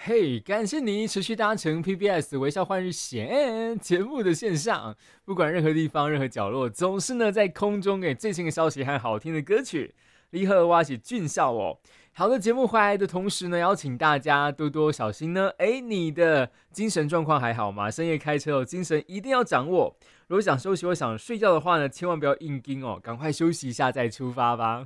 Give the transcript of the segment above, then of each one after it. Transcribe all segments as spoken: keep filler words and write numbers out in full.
嘿，感谢你持续搭乘 P B S 微笑换日线节目的线上，不管任何地方、任何角落，总是呢在空中给最新的消息和好听的歌曲。你好，我是俊孝哦。好的，节目回来的同时呢，邀请大家多多小心呢。哎，你的精神状况还好吗？深夜开车哦，精神一定要掌握。如果想休息或想睡觉的话呢，千万不要硬盯哦，赶快休息一下再出发吧。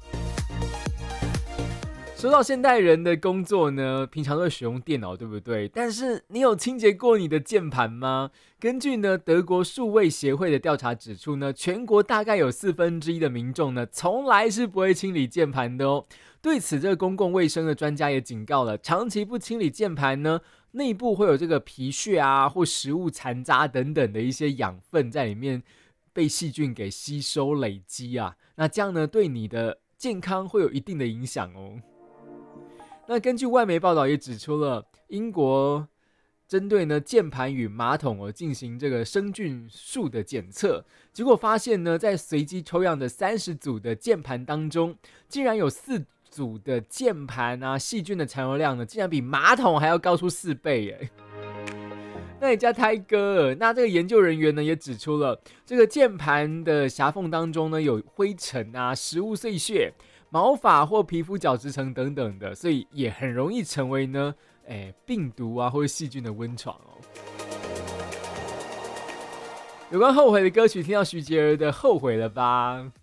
说到现代人的工作呢，平常都会使用电脑，对不对？但是你有清洁过你的键盘吗？根据呢德国数位协会的调查指出呢，全国大概有四分之一的民众呢，从来是不会清理键盘的哦。对此，这个公共卫生的专家也警告了，长期不清理键盘呢，内部会有这个皮屑啊，或食物残渣等等的一些养分在里面被细菌给吸收累积啊，那这样呢，对你的健康会有一定的影响哦。那根据外媒报道也指出了，英国针对呢键盘与马桶哦进行这个生菌数的检测，结果发现呢，在随机抽样的三十组的键盘当中，竟然有四组的键盘啊细菌的残留量呢，竟然比马桶还要高出四倍耶！那你家胎哥，那这个研究人员呢也指出了，这个键盘的狭缝当中呢有灰尘啊、食物碎屑、毛发或皮肤角质层等等的，所以也很容易成为呢，哎，病毒啊或者细菌的温床哦。有关后悔的歌曲，听到徐杰儿的《后悔了吧》。